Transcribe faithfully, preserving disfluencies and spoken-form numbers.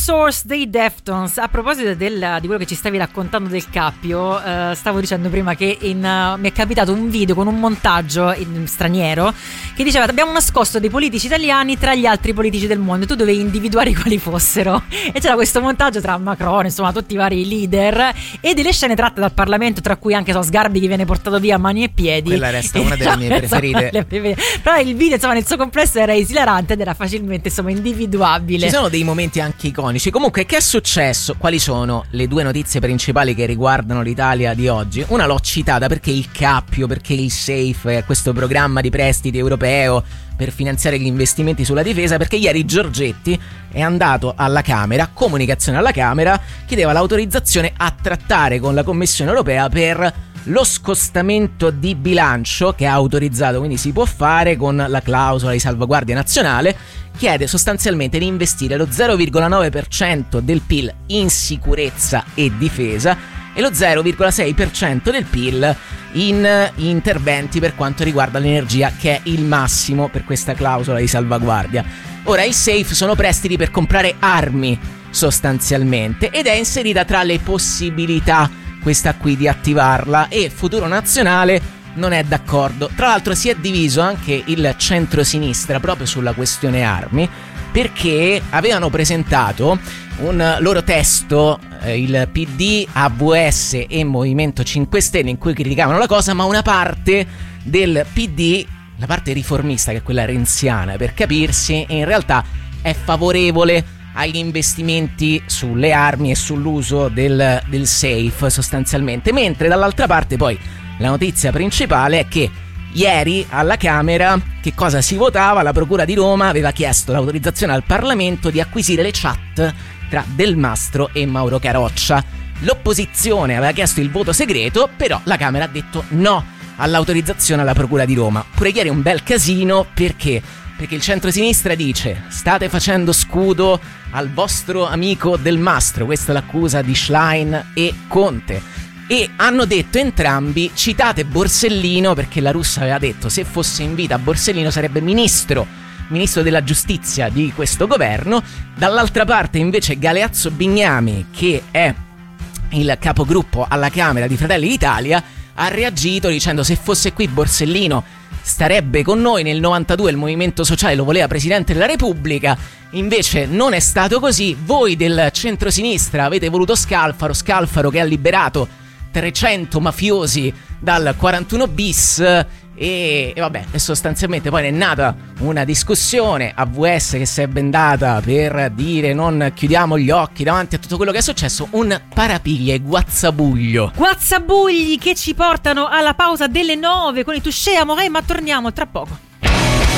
Source dei Deftones. A proposito del, di quello che ci stavi raccontando del cappio, uh, stavo dicendo prima che in, uh, mi è capitato un video con un montaggio in, straniero che diceva: abbiamo nascosto dei politici italiani tra gli altri politici del mondo, tu dovevi individuare quali fossero, e c'era questo montaggio tra Macron, insomma tutti i vari leader, e delle scene tratte dal Parlamento, tra cui anche so, Sgarbi che viene portato via a mani e piedi. Quella resta una delle mie preferite. Però il video insomma nel suo complesso era esilarante ed era facilmente insomma individuabile. Ci sono dei momenti anche iconici. Comunque, che è successo? Quali sono le due notizie principali che riguardano l'Italia di oggi? Una l'ho citata perché il cappio, perché il SAFE, questo programma di prestiti europeo per finanziare gli investimenti sulla difesa, perché ieri Giorgetti è andato alla Camera, comunicazione alla Camera, chiedeva l'autorizzazione a trattare con la Commissione europea per lo scostamento di bilancio, che ha autorizzato, quindi si può fare con la clausola di salvaguardia nazionale. Chiede sostanzialmente di investire lo zero virgola nove per cento del P I L in sicurezza e difesa e lo zero virgola sei per cento del P I L in interventi per quanto riguarda l'energia, che è il massimo per questa clausola di salvaguardia. Ora, il SAFE sono prestiti per comprare armi sostanzialmente, ed è inserita tra le possibilità questa qui di attivarla, e Futuro Nazionale non è d'accordo. Tra l'altro si è diviso anche il centro-sinistra proprio sulla questione armi, perché avevano presentato un loro testo, eh, il P D, A V S e Movimento cinque Stelle, in cui criticavano la cosa, ma una parte del P D, la parte riformista, che è quella renziana per capirsi, in realtà è favorevole agli investimenti sulle armi e sull'uso del, del SAFE sostanzialmente, mentre dall'altra parte poi la notizia principale è che ieri alla Camera che cosa si votava? La Procura di Roma aveva chiesto l'autorizzazione al Parlamento di acquisire le chat tra Del Mastro e Mauro Caroccia. L'opposizione aveva chiesto il voto segreto, però la Camera ha detto no all'autorizzazione alla Procura di Roma. Pure ieri un bel casino, perché? Perché il centrosinistra dice: state facendo scudo al vostro amico Del Mastro, questa è l'accusa di Schlein e Conte, e hanno detto entrambi: citate Borsellino, perché la Russa aveva detto se fosse in vita Borsellino sarebbe ministro ministro della giustizia di questo governo. Dall'altra parte invece Galeazzo Bignami, che è il capogruppo alla Camera di Fratelli d'Italia, ha reagito dicendo: se fosse qui Borsellino starebbe con noi. Nel novantadue il Movimento Sociale lo voleva Presidente della Repubblica, invece non è stato così. Voi del centrosinistra avete voluto Scalfaro, Scalfaro che ha liberato trecento mafiosi dal quarantuno bis, e, e vabbè, e sostanzialmente poi è nata una discussione, A V S che si è bendata per dire non chiudiamo gli occhi davanti a tutto quello che è successo, un parapiglia e guazzabuglio. Guazzabugli che ci portano alla pausa delle nove con i Touché Amoré, ma torniamo tra poco.